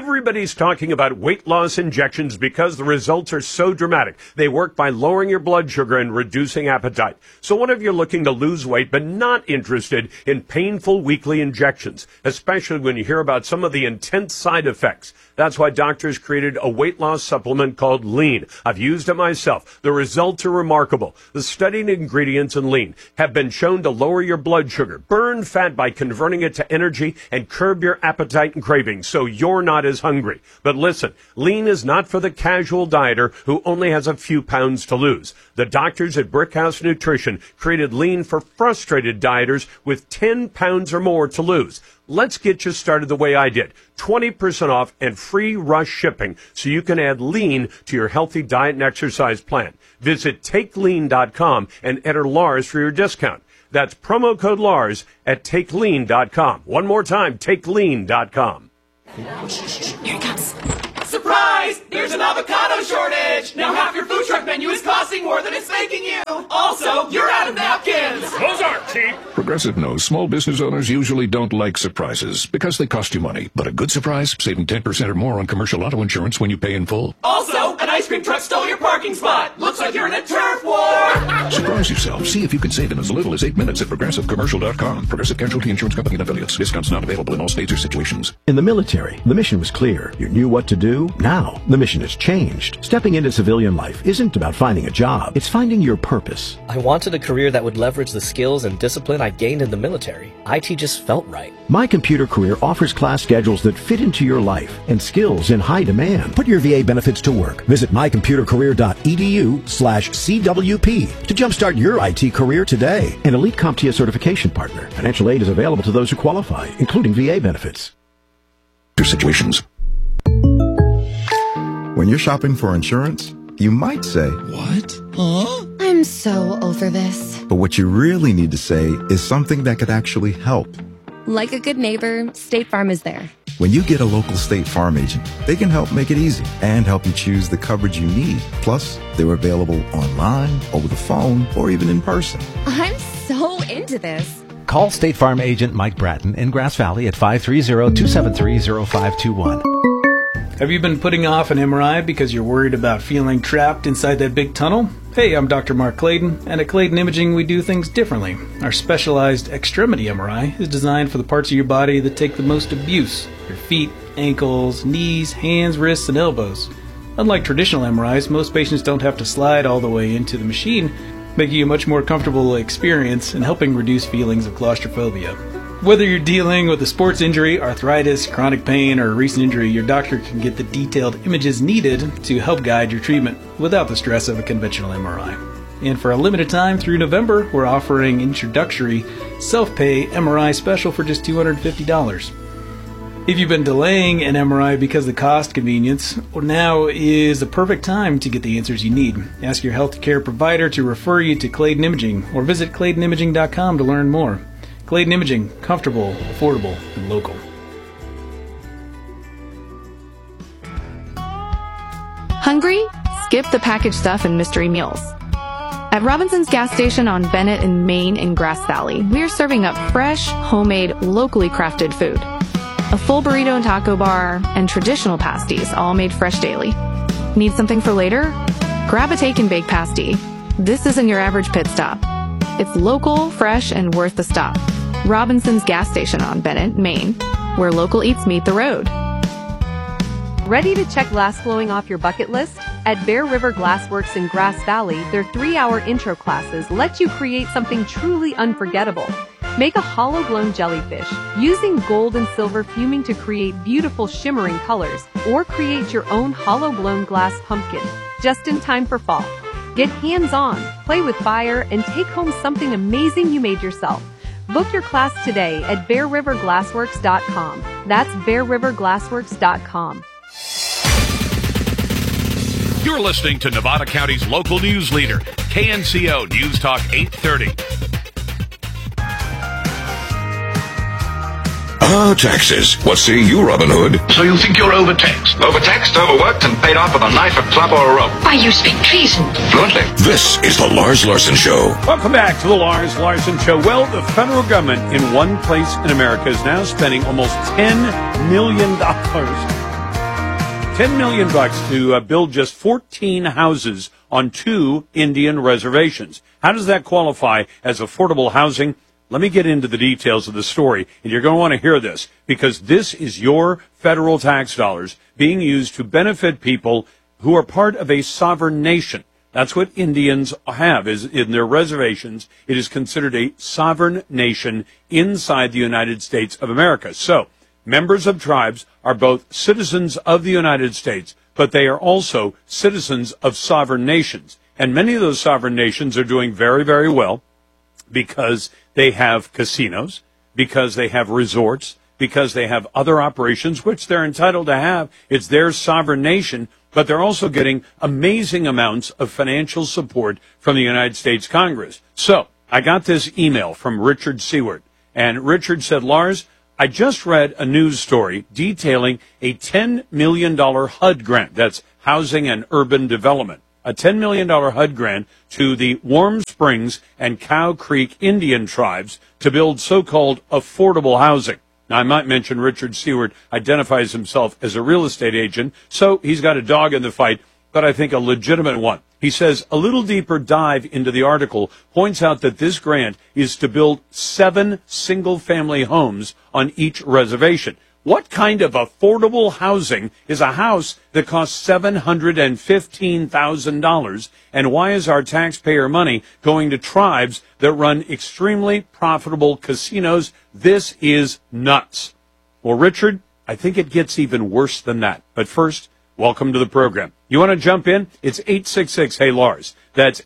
Everybody's talking about weight loss injections because the results are so dramatic. They work by lowering your blood sugar and reducing appetite. So what if you're looking to lose weight but not interested in painful weekly injections, especially when you hear about some of the intense side effects? That's why doctors created a weight loss supplement called Lean. I've used it myself. The results are remarkable. The studied ingredients in Lean have been shown to lower your blood sugar, burn fat by converting it to energy, and curb your appetite and cravings so you're not as hungry. But listen, Lean is not for the casual dieter who only has a few pounds to lose. The doctors at Brickhouse Nutrition created Lean for frustrated dieters with 10 pounds or more to lose. Let's get you started the way I did. 20% off and free rush shipping so you can add Lean to your healthy diet and exercise plan. Visit TakeLean.com and enter Lars for your discount. That's promo code Lars at TakeLean.com. One more time, TakeLean.com. Here it comes. Surprise! There's an avocado shortage! Now half your food truck menu is costing more than it's making you! Also, you're out of napkins! Those aren't cheap! Progressive knows small business owners usually don't like surprises because they cost you money. But a good surprise, saving 10% or more on commercial auto insurance when you pay in full. Also, an ice cream truck stole your parking spot! Looks like you're in a turf war! Surprise yourself. See if you can save in as little as 8 minutes at ProgressiveCommercial.com. Progressive Casualty Insurance Company and Affiliates. Discounts not available in all states or situations. In the military, the mission was clear. You knew what to do. Now, the mission has changed. Stepping into civilian life isn't about finding a job. It's finding your purpose. I wanted a career that would leverage the skills and discipline I gained in the military. IT just felt right. My Computer Career offers class schedules that fit into your life and skills in high demand. Put your VA benefits to work. Visit mycomputercareer.edu/CWP to jumpstart your IT career today. An Elite CompTIA certification partner. Financial aid is available to those who qualify, including VA benefits. Situations. When you're shopping for insurance, you might say, "What? Huh? I'm so over this." But what you really need to say is something that could actually help. Like a good neighbor, State Farm is there. When you get a local State Farm agent, they can help make it easy and help you choose the coverage you need. Plus, they're available online, over the phone, or even in person. I'm so into this. Call State Farm agent Mike Bratton in Grass Valley at 530-273-0521. Have you been putting off an MRI because you're worried about feeling trapped inside that big tunnel? Hey, I'm Dr. Mark Clayton, and at Clayton Imaging we do things differently. Our specialized extremity MRI is designed for the parts of your body that take the most abuse: your feet, ankles, knees, hands, wrists, and elbows. Unlike traditional MRIs, most patients don't have to slide all the way into the machine, making you a much more comfortable experience and helping reduce feelings of claustrophobia. Whether you're dealing with a sports injury, arthritis, chronic pain, or a recent injury, your doctor can get the detailed images needed to help guide your treatment without the stress of a conventional MRI. And for a limited time through November, we're offering introductory self-pay MRI special for just $250. If you've been delaying an MRI because of the cost convenience, well, now is the perfect time to get the answers you need. Ask your healthcare provider to refer you to Clayton Imaging or visit ClaytonImaging.com to learn more. Clayton Imaging, comfortable, affordable, and local. Hungry? Skip the packaged stuff and mystery meals. At Robinson's gas station on Bennett in Maine in Grass Valley, we are serving up fresh, homemade, locally crafted food. A full burrito and taco bar, and traditional pasties, all made fresh daily. Need something for later? Grab a take and bake pasty. This isn't your average pit stop. It's local, fresh, and worth the stop. Robinson's gas station on Bennett, Maine, where local eats meet the road. Ready to check glass blowing off your bucket list? At Bear River Glassworks in Grass Valley, their 3-hour intro classes let you create something truly unforgettable. Make a hollow-blown jellyfish using gold and silver fuming to create beautiful shimmering colors, or create your own hollow-blown glass pumpkin, just in time for fall. Get hands-on, play with fire, and take home something amazing you made yourself. Book your class today at BearRiverGlassworks.com. That's BearRiverGlassworks.com. You're listening to Nevada County's local news leader, KNCO News Talk 830. Taxes. What say you, Robin Hood? So you think you're overtaxed? Overtaxed, overworked, and paid off with a knife, a club, or a rope. Why, you speak treason. Fluently. This is the Lars Larson Show. Welcome back to the Lars Larson Show. Well, the federal government in one place in America is now spending almost $10 million $10 million to build just 14 houses on 2 Indian reservations. How does that qualify as affordable housing? Let me get into the details of the story, and you're going to want to hear this, because this is your federal tax dollars being used to benefit people who are part of a sovereign nation. That's what Indians have, is in their reservations. It is considered a sovereign nation inside the United States of America. So, members of tribes are both citizens of the United States, but they are also citizens of sovereign nations. And many of those sovereign nations are doing very, very well because they have casinos, because they have resorts, because they have other operations, which they're entitled to have. It's their sovereign nation, but they're also getting amazing amounts of financial support from the United States Congress. So I got this email from Richard Seward, and Richard said, Lars, I just read a news story detailing a $10 million HUD grant. That's Housing and Urban Development. A $10 million HUD grant to the Warm Springs and Cow Creek Indian tribes to build so-called affordable housing. Now, I might mention Richard Seward identifies himself as a real estate agent, so he's got a dog in the fight, but I think a legitimate one. He says a little deeper dive into the article points out that this grant is to build 7 single-family homes on each reservation. What kind of affordable housing is a house that costs $715,000? And why is our taxpayer money going to tribes that run extremely profitable casinos? This is nuts. Well, Richard, I think it gets even worse than that. But first, welcome to the program. You want to jump in? It's 866-HEY-LARS. That's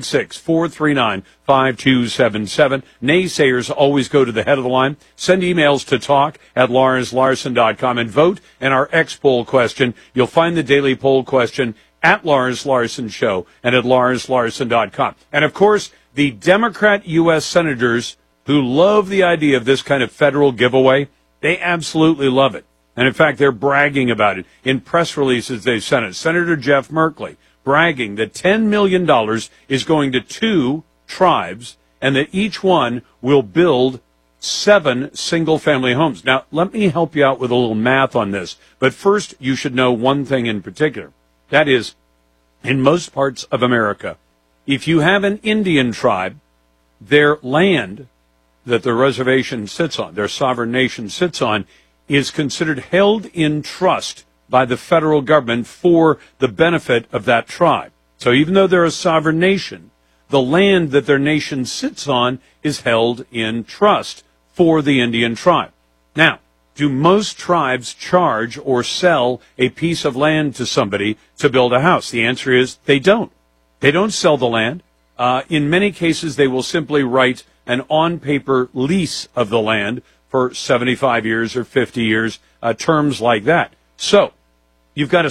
866-439-5277. Naysayers always go to the head of the line. Send emails to talk@LarsLarson.com and vote in our X poll question. You'll find the daily poll question at Lars Larson Show and at LarsLarson.com. And, of course, the Democrat U.S. senators who love the idea of this kind of federal giveaway, they absolutely love it. And, in fact, they're bragging about it in press releases they've sent it. Senator Jeff Merkley bragging that $10 million is going to 2 tribes and that each one will build 7 single-family homes. Now, let me help you out with a little math on this. But first, you should know one thing in particular. That is, in most parts of America, if you have an Indian tribe, their land that the reservation sits on, their sovereign nation sits on, is considered held in trust by the federal government for the benefit of that tribe. So even though they're a sovereign nation, the land that their nation sits on is held in trust for the Indian tribe. Now, do most tribes charge or sell a piece of land to somebody to build a house? The answer is they don't. They don't sell the land. In many cases, they will simply write an on-paper lease of the land for 75 years or 50 years, terms like that. So, you've got a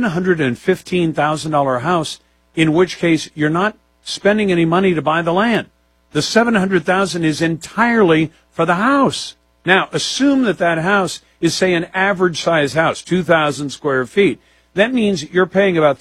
$715,000 house, in which case you're not spending any money to buy the land. The $700,000 is entirely for the house. Now, assume that that house is, say, an average-size house, 2,000 square feet. That means you're paying about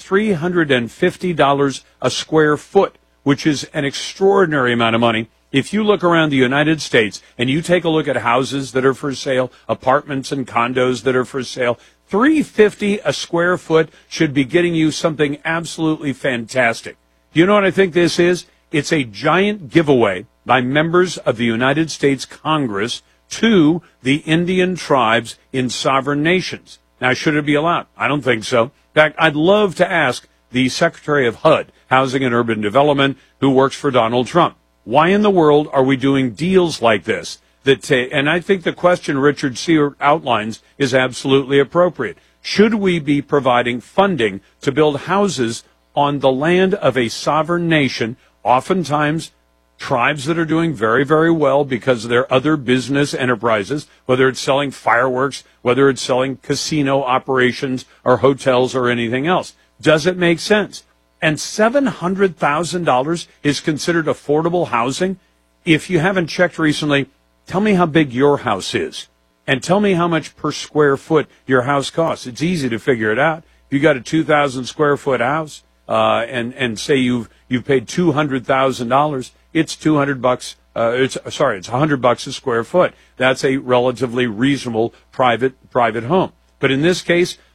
$350 a square foot, which is an extraordinary amount of money. If you look around the United States and you take a look at houses that are for sale, apartments and condos that are for sale, $350 a square foot should be getting you something absolutely fantastic. Do you know what I think this is? It's a giant giveaway by members of the United States Congress to the Indian tribes in sovereign nations. Now, should it be allowed? I don't think so. In fact, I'd love to ask the Secretary of HUD, Housing and Urban Development, who works for Donald Trump, why in the world are we doing deals like this? And I think the question Richard Seward outlines is absolutely appropriate. Should we be providing funding to build houses on the land of a sovereign nation, oftentimes tribes that are doing very, very well because of their other business enterprises, whether it's selling fireworks, whether it's selling casino operations or hotels or anything else? Does it make sense? And $700,000 is considered affordable housing? If you haven't checked recently, tell me how big your house is. And tell me how much per square foot your house costs. It's easy to figure it out. If you got a 2,000 square foot house, and say you've paid $200,000, it's $200. It's $100 a square foot. That's a relatively reasonable private home. But in this case,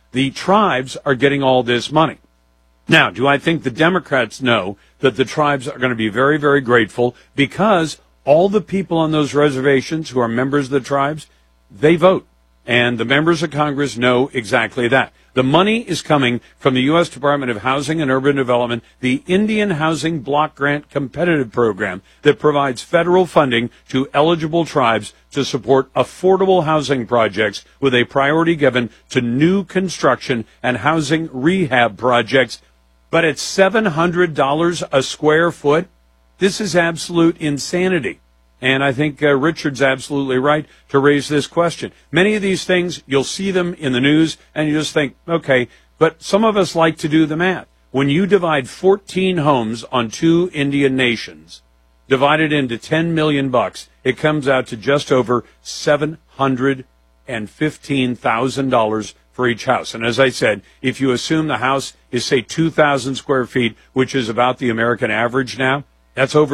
The tribes are getting all this money. Now, do I think the Democrats know that the tribes are going to be very, very grateful because all the people on those reservations who are members of the tribes, they vote. And the members of Congress know exactly that. The money is coming from the U.S. Department of Housing and Urban Development, the Indian Housing Block Grant Competitive Program that provides federal funding to eligible tribes to support affordable housing projects with a priority given to new construction and housing rehab projects. But at $700 a square foot, this is absolute insanity. And I think Richard's absolutely right to raise this question. Many of these things, you'll see them in the news, and you just think, okay, but some of us like to do the math. When you divide 14 homes on 2 Indian nations, divided into $10 million, it comes out to just over $715,000 for each house. And as I said, if you assume the house is, say, 2,000 square feet, which is about the American average now, that's over